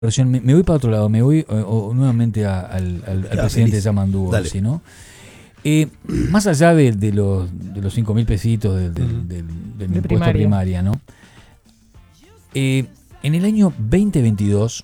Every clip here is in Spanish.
Me voy para otro lado, me voy nuevamente al presidente de Yamandú, ¿sí, no? Más allá de los 5.000 pesitos del impuesto primaria, ¿no? En el año 2022,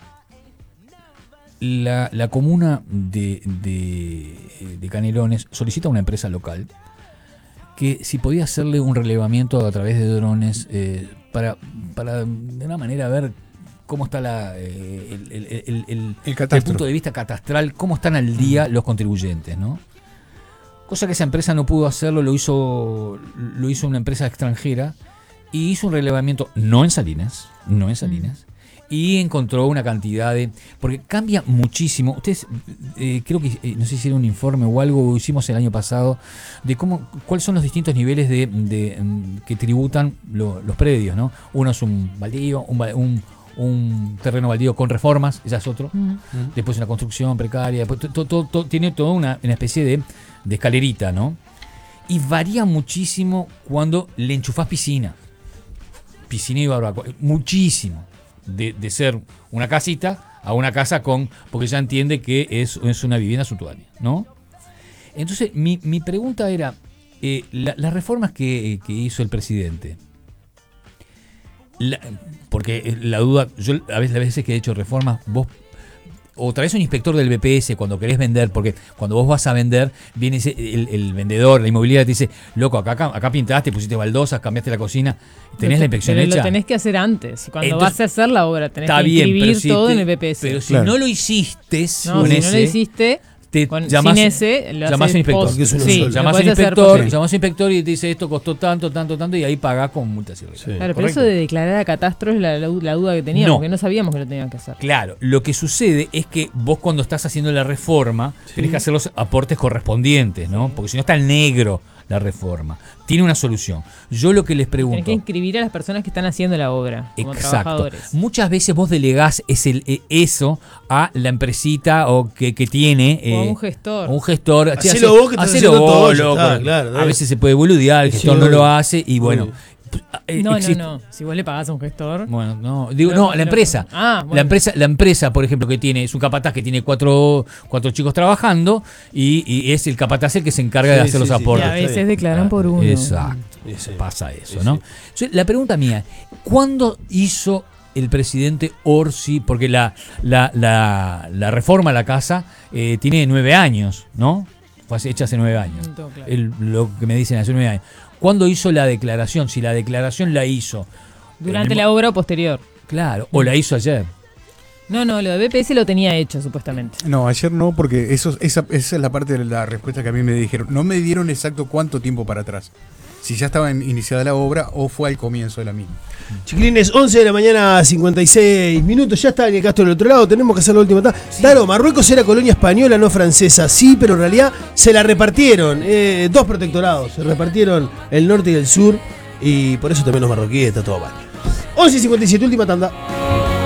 la comuna de Canelones solicita a una empresa local que si podía hacerle un relevamiento a través de drones para de una manera ver cómo está el punto de vista catastral, cómo están al día los contribuyentes, ¿no? Cosa que esa empresa no pudo hacerlo, lo hizo una empresa extranjera y hizo un relevamiento no en Salinas, y encontró una cantidad porque cambia muchísimo. Ustedes, creo que, no sé si hicieron un informe o algo, hicimos el año pasado, de cuáles son los distintos niveles que tributan los predios, ¿no? Uno es un baldío, un terreno baldío con reformas, ese es otro. Después una construcción precaria, después todo tiene toda una especie de escalerita, ¿no? Y varía muchísimo cuando le enchufás piscina y barbacoa, muchísimo. De ser una casita a una casa porque ya entiende que es una vivienda suntuaria, ¿no? Entonces, mi pregunta era, las reformas que hizo el presidente, porque la duda, yo a veces que he hecho reformas, vos o traes un inspector del BPS cuando querés vender, porque cuando vos vas a vender, viene el vendedor, la inmobiliaria te dice, loco, acá pintaste, pusiste baldosas, cambiaste la cocina, tenés la inspección hecha. Lo tenés que hacer antes, cuando vas a hacer la obra, tenés que inscribir todo en el BPS. Pero si no lo hiciste, no lo hiciste, llamás a un inspector. Llamás a un inspector y te dice esto costó tanto, y ahí pagás con multas. Claro, pero eso de declarar a catastro es la duda que teníamos, porque no sabíamos que lo tenían que hacer. Claro, lo que sucede es que vos cuando estás haciendo la reforma tenés que hacer los aportes correspondientes, ¿no? Porque si no está en negro la reforma. Tiene una solución. Yo lo que les pregunto... Tenés que inscribir a las personas que están haciendo la obra como trabajadores. Muchas veces vos delegás eso a la empresita que tiene... o a un gestor. Un gestor. Hacelo vos que estás haciendo todo. Claro, a veces se puede boludear, el gestor no lo hace y bueno... No. Si vos le pagás a un gestor. Bueno, no. Digo, la empresa. Bueno. La empresa, por ejemplo, que es un capataz que tiene cuatro chicos trabajando y es el capataz el que se encarga de hacer los aportes. Y a veces declaran por uno. Exacto. Pasa eso, ¿no? Entonces, la pregunta mía, ¿cuándo hizo el presidente Orsi? Porque la reforma a la casa tiene 9 años, ¿no? Fue hecha hace 9 años. Claro. Lo que me dicen hace 9 años. ¿Cuándo hizo la declaración? Si la declaración la hizo... ¿Durante la obra o posterior? Claro, o la hizo ayer. No, lo de BPS lo tenía hecho, supuestamente. No, ayer no, porque esa es la parte de la respuesta que a mí me dijeron. No me dieron exacto cuánto tiempo para atrás. Si ya estaba iniciada la obra o fue al comienzo de la misma. Chiquilines, 11 de la mañana, 56 minutos. Ya está en el Castro del otro lado. Tenemos que hacer la última etapa. Sí. Claro, Marruecos era colonia española, no francesa. Sí, pero en realidad se la repartieron. 2 protectorados. Se repartieron el norte y el sur. Y por eso también los marroquíes está todo mal. 11 y 57, última tanda.